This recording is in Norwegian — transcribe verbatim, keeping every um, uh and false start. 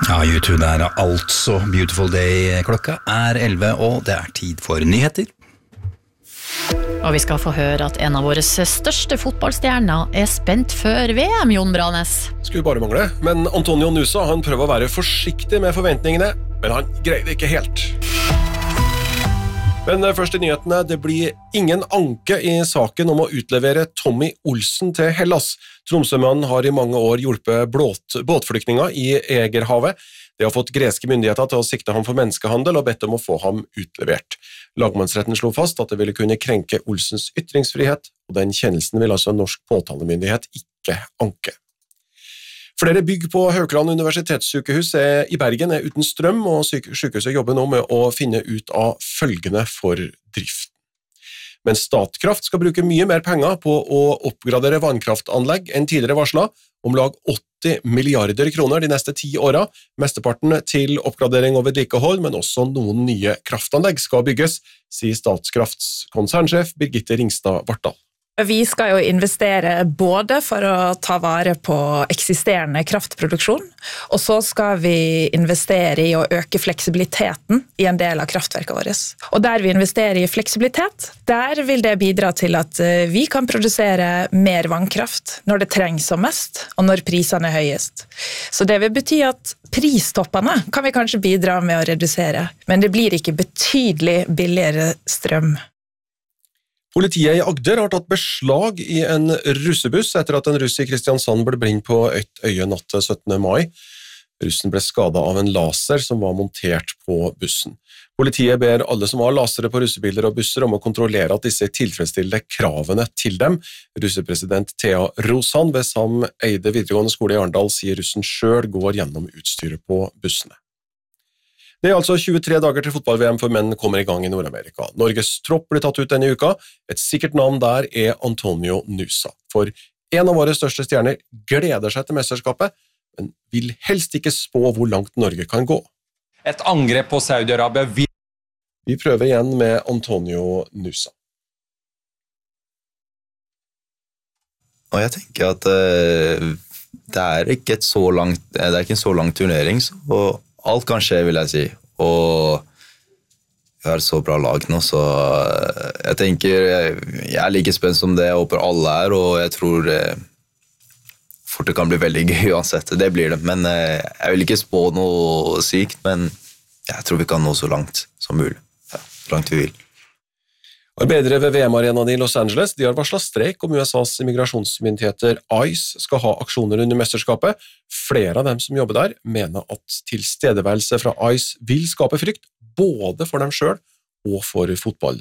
Ja, YouTube der er altså Beautiful Day. Klokka er elleve, og det er tid for nyheter. Og vi skal få høre at en av våre største fotballstjerner er spent før V M, Jon Branes. Skulle bare mangle, men Antonio Nusa han prøver å være forsiktig med forventningene, men han greier det ikke helt. Men først i nyhetene, det blir ingen anke i saken om å utlevere Tommy Olsen til Hellas. Tromsømannen har i mange år hjulpet blåt, båtflyktninger i Egerhavet. De har fått greske myndigheter til å sikte ham for menneskehandel og bedt om å få ham utlevert. Lagmannsretten slo fast at det ville kunne krenke Olsens ytringsfrihet, og den kjennelsen vil altså norsk påtalemyndighet ikke anke. Flere bygg på Haukeland universitetssykehus i Bergen er uten strøm, og sykehuset jobber nå med å finne ut av følgene for driften. Men Statkraft skal bruke mye mer penger på å oppgradere vannkraftanlegg enn tidligere varslet, om lag åtti milliarder kroner de neste ti årene, mesteparten til oppgradering og vedlikehold, men også noen nye kraftanlegg skal bygges, sier Statskrafts konsernsjef Birgitte Ringstad-Vartdal. Vi skal jo investere både for å ta vare på eksisterende kraftproduksjon, og så skal vi investere i å øke fleksibiliteten i en del av kraftverket vårt. Og der vi investerer i fleksibilitet, der vil det bidra til at vi kan produsere mer vannkraft når det trengs som mest, og når prisene er høyest. Så det vil bety at pristoppene kan vi kanskje bidra med å redusere, men det blir ikke betydelig billigere strøm. Politiet i Agder har tatt beslag i en russebuss etter at en russ i Kristiansand ble blind på et øye natt til syttende mai. Russen ble skadet av en laser som var montert på bussen. Politiet ber alle som har lasere på russebiler og busser om å kontrollere at disse tilfredsstiller kravene til dem. Russepresident Thea Rosan ved Sam Eide videregående skole i Arendal sier russen selv går gjennom utstyret på bussene. Det er altså tjuetre dager til fotball-V M for menn kommer i gang i Nord-Amerika. Norges tropp blir tatt ut denne uka. Et sikkert navn der er Antonio Nusa. For en av våre største stjerner gleder seg til mesterskapet, men vil helst ikke spå hvor langt Norge kan gå. Et angrep på Saudi-Arabia vil... Vi prøver igjen med Antonio Nusa. Og jeg tenker at uh, det er ikke et så langt, det er ikke en så lang turnering, så alt kan skje, vil jeg si. Og vi har et så bra lag nå, så jeg tenker, jeg er like spent som det jeg håper alle er, og jeg tror fort det kan bli veldig gøy uansett. Det blir det, men jeg vil ikke spå noe sykt, men jeg tror vi kan nå så langt som mulig. Ja, så langt vi vil. Arbeidere ved V M-arenaen i Los Angeles de har varslet streik om U S A's immigrasjonsmyndigheter ICE skal ha aksjoner under mesterskapet. Flere av dem som jobber der mener at tilstedeværelse fra ICE vil skape frykt både for dem selv og for fotball.